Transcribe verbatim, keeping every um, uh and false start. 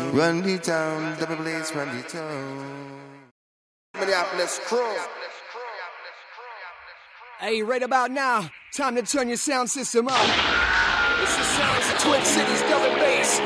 Run the town, double place, run the town. Minneapolis crew. Hey, right about now, time to turn your sound system up. This is sounds of Twin Cities double bass.